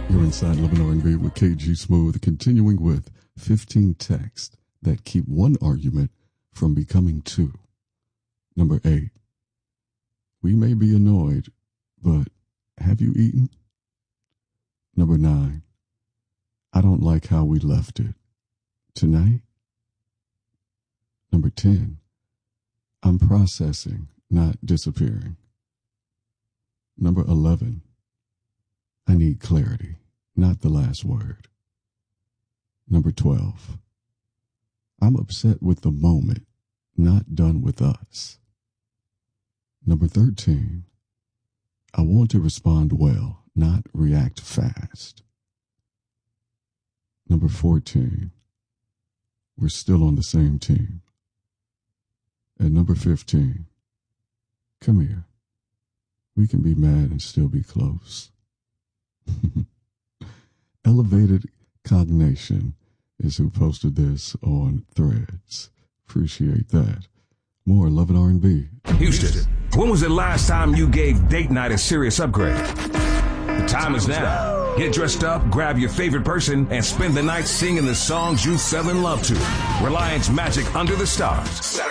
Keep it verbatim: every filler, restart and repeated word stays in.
You're inside Love and R and B with K G Smooth, continuing with fifteen texts that keep one argument from becoming two. Number eight. We may be annoyed, but have you eaten? Number nine. I don't like how we left it. Tonight? Number ten. I'm processing, not disappearing. Number eleven. I need clarity, not the last word. Number twelve. I'm upset with the moment, not done with us. Number thirteen. I want to respond well, not react fast. Number fourteen. We're still on the same team. And number fifteen. Come here. We can be mad and still be close. Elevated Cognition is who posted this on Threads. Appreciate that. More Love and R and B. Houston, when was the last time you gave date night a serious upgrade? The time is now. Get dressed up, grab your favorite person, and spend the night singing the songs you fell in love to. Reliance Magic Under the Stars.